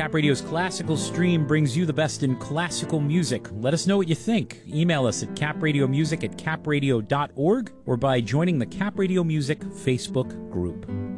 Cap Radio's classical stream brings you the best in classical music. Let us know what you think. Email us at capradiomusic@capradio.org or by joining the Cap Radio Music Facebook group.